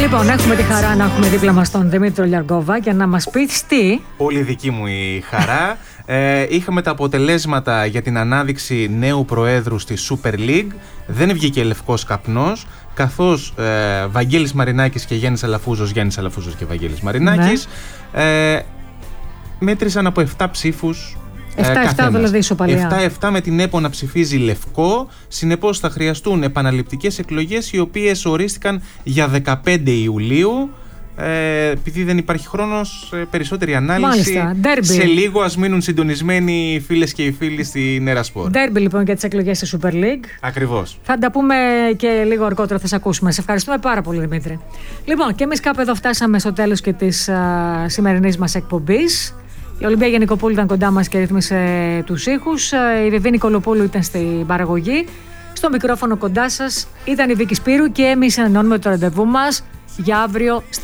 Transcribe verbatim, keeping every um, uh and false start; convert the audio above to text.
Λοιπόν, έχουμε τη χαρά να έχουμε δίπλα μας τον Δημήτριο Λιαργόβα για να μας πει τι. Όλη δική μου η χαρά. ε, είχαμε τα αποτελέσματα για την ανάδειξη νέου προέδρου στη Super League. Δεν βγήκε λευκός καπνός, καθώς ε, Βαγγέλης Μαρινάκης και Γιάννης Αλαφούζος, Γιάννης Αλαφούζος και Βαγγέλης Μαρινάκης, ναι. ε, μέτρησαν από επτά ψήφους. επτά επτά δηλαδή ισοπαλία. επτά επτά με την ΕΠΟ να ψηφίζει λευκό. Συνεπώς θα χρειαστούν επαναληπτικές εκλογές, οι οποίες ορίστηκαν για δεκαπέντε Ιουλίου. Ε, επειδή δεν υπάρχει χρόνος, περισσότερη ανάλυση. Μάλιστα, σε λίγο ας μείνουν συντονισμένοι οι φίλες και οι φίλοι στη Νέρα Σπορ. Ντέρμπι λοιπόν για τις εκλογές στη Super League. Ακριβώς. Θα τα πούμε και λίγο αργότερα, θα σε ακούσουμε. Σε ευχαριστούμε πάρα πολύ, Δημήτρη. Λοιπόν, και εμείς κάπου εδώ φτάσαμε στο τέλος και της α, σημερινής μας εκπομπής. Η Ολυμπία Γενικοπούλου ήταν κοντά μας και ρύθμισε τους ήχους. Η Βιβί Νικολοπούλου ήταν στην παραγωγή. Στο μικρόφωνο κοντά σας ήταν η Βίκη Σπύρου και εμείς ανανεώνουμε το ραντεβού μας για αύριο στις